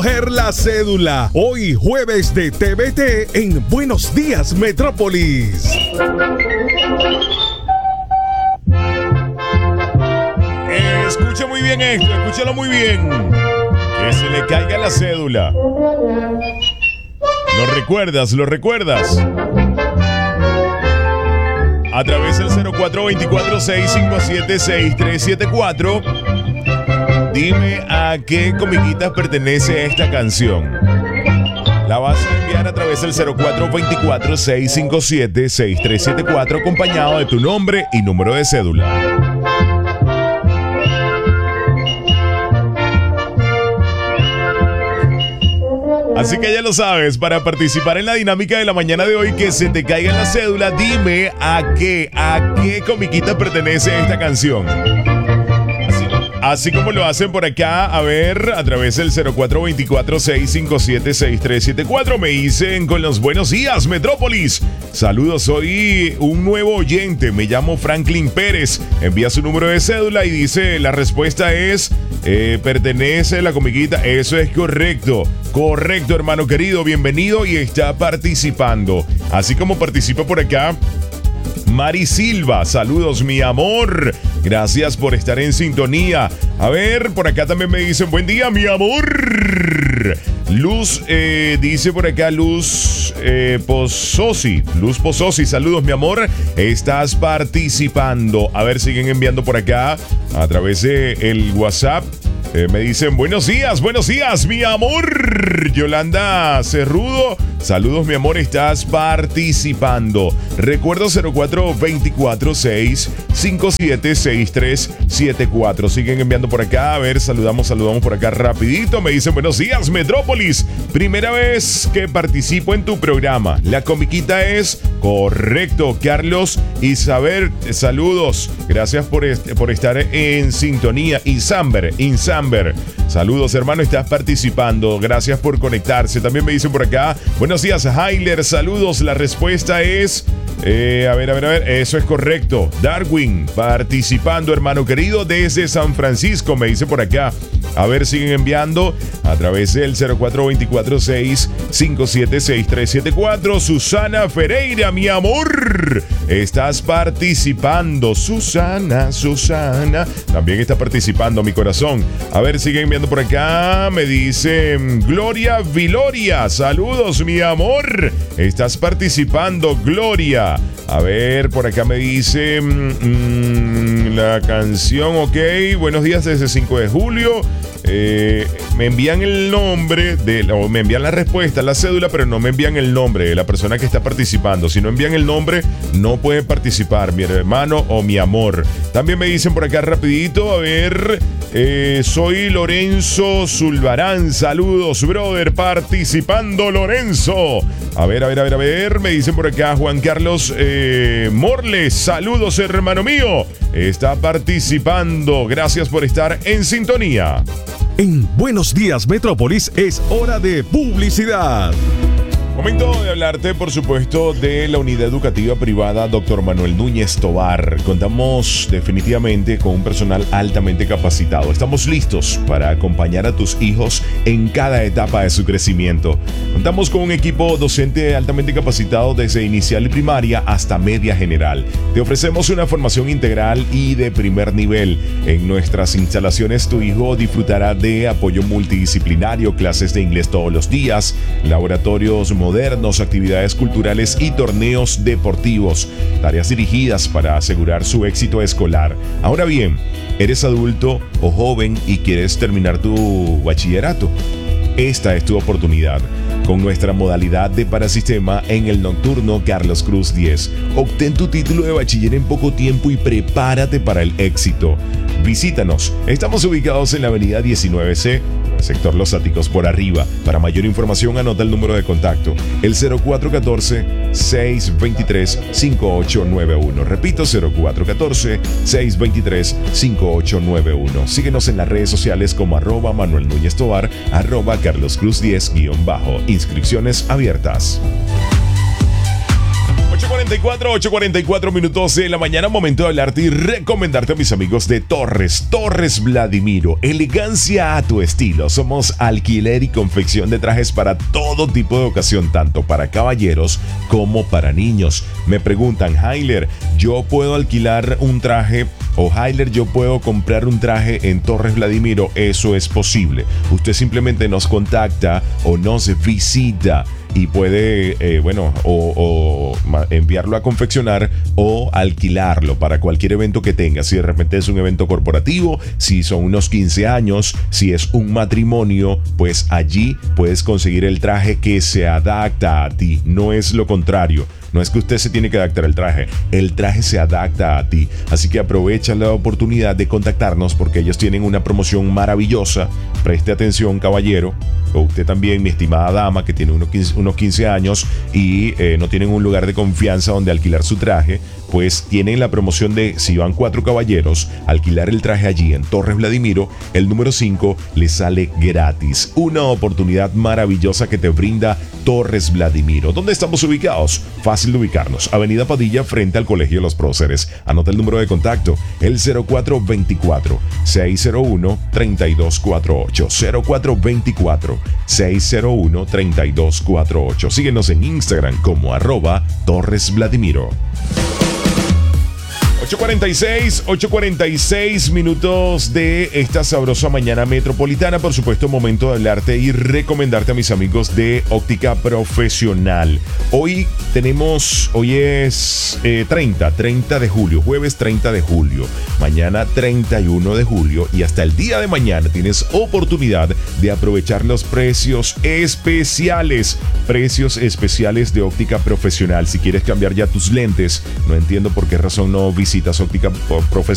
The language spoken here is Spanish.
La cédula. Hoy jueves de TVT en Buenos Días Metrópolis. Escucha muy bien esto, escúchalo muy bien. Que se le caiga la cédula. ¿Lo recuerdas? ¿Lo recuerdas? A través del 0424-657-6374. Dime a qué comiquitas pertenece esta canción. La vas a enviar a través del 0424-657-6374 acompañado de tu nombre y número de cédula. Así que ya lo sabes, para participar en la dinámica de la mañana de hoy, que se te caiga en la cédula, dime a qué comiquita pertenece esta canción. Así como lo hacen por acá, a ver, a través del 0424-657-6374, me dicen con los buenos días, Metrópolis. Saludos, soy un nuevo oyente, me llamo Franklin Pérez. Envía su número de cédula y dice, la respuesta es, pertenece a la comiquita. Eso es correcto. Correcto, hermano querido, bienvenido y está participando. Así como participa por acá Mari Silva, saludos mi amor, gracias por estar en sintonía. A ver, por acá también me dicen buen día mi amor. Luz, dice por acá Luz Pozosi, saludos mi amor, estás participando. A ver, siguen enviando por acá a través de el WhatsApp. Me dicen buenos días, mi amor. Yolanda Cerrudo, saludos mi amor, estás participando. Recuerdo 0424-657-6374. Siguen enviando por acá, a ver, saludamos por acá rapidito. Me dicen buenos días Metrópolis, primera vez que participo en tu programa. La comiquita es correcto, Carlos Isabel, saludos, gracias por estar en sintonía. Insamber, saludos hermano, estás participando, gracias por conectarse. También me dicen por acá, buenos días Hailer, saludos, la respuesta es, a ver, eso es correcto, Darwin, participando hermano querido desde San Francisco, me dice por acá. A ver, siguen enviando a través del 0424-657-6374. Susana Ferreira, mi amor, estás participando. Susana, también está participando, mi corazón. A ver, siguen enviando por acá. Me dicen Gloria Viloria, saludos, mi amor, estás participando, Gloria. A ver, por acá me dicen la canción, ok. Buenos días desde 5 de julio. Me envían el nombre o me envían la respuesta, la cédula, pero no me envían el nombre de la persona que está participando. Si no envían el nombre, no pueden participar, mi hermano o mi amor. También me dicen por acá rapidito, a ver, soy Lorenzo Zulbarán, saludos, brother, participando, Lorenzo. A ver, me dicen por acá Juan Carlos Morles, saludos, hermano mío, está participando, gracias por estar en sintonía. En Buenos Días Metrópolis es hora de publicidad. Momento de hablarte, por supuesto, de la unidad educativa privada Dr. Manuel Núñez Tovar. Contamos definitivamente con un personal altamente capacitado. Estamos listos para acompañar a tus hijos en cada etapa de su crecimiento. Contamos con un equipo docente altamente capacitado desde inicial y primaria hasta media general. Te ofrecemos una formación integral y de primer nivel. En nuestras instalaciones tu hijo disfrutará de apoyo multidisciplinario, clases de inglés todos los días, laboratorios modernos, actividades culturales y torneos deportivos, tareas dirigidas para asegurar su éxito escolar. Ahora bien, ¿eres adulto o joven y quieres terminar tu bachillerato? Esta es tu oportunidad. Con nuestra modalidad de parasistema en el nocturno Carlos Cruz 10. Obtén tu título de bachiller en poco tiempo y prepárate para el éxito. Visítanos. Estamos ubicados en la avenida 19C, sector Los Áticos por arriba. Para mayor información anota el número de contacto, el 0414-623-5891. Repito, 0414-623-5891. Síguenos en las redes sociales como @Manuel Núñez Tovar, @Carlos Cruz 10 _. Inscripciones abiertas. 8:44 minutos de la mañana, momento de hablarte y recomendarte a mis amigos de Torres Vladimiro. Elegancia a tu estilo. Somos alquiler y confección de trajes para todo tipo de ocasión, tanto para caballeros como para niños. Me preguntan, Hailer, ¿yo puedo alquilar un traje? O Hailer, ¿yo puedo comprar un traje en Torres Vladimiro? Eso es posible. Usted simplemente nos contacta o nos visita y puede, enviarlo a confeccionar o alquilarlo para cualquier evento que tenga. Si de repente es un evento corporativo, si son unos 15 años, si es un matrimonio, pues allí puedes conseguir el traje que se adapta a ti. No es lo contrario. No es que usted se tiene que adaptar al traje, el traje se adapta a ti. Así que aprovecha la oportunidad de contactarnos porque ellos tienen una promoción maravillosa. Preste atención, caballero, o usted también, mi estimada dama, que tiene unos 15 años y no tienen un lugar de confianza donde alquilar su traje. Pues tienen la promoción de, si van 4 caballeros, alquilar el traje allí en Torres Vladimiro, el número 5 les sale gratis. Una oportunidad maravillosa que te brinda Torres Vladimiro. ¿Dónde estamos ubicados? Fácil de ubicarnos. Avenida Padilla, frente al Colegio de los Próceres. Anota el número de contacto, el 0424-601-3248. 0424-601-3248. Síguenos en Instagram como @Torres Vladimiro. 8:46 minutos de esta sabrosa mañana metropolitana. Por supuesto, momento de hablarte y recomendarte a mis amigos de Óptica Profesional. Hoy es 30 de julio, jueves 30 de julio. Mañana 31 de julio y hasta el día de mañana tienes oportunidad de aprovechar los precios especiales. Precios especiales de Óptica Profesional. Si quieres cambiar ya tus lentes, no entiendo por qué razón no visitas Óptica Profesional.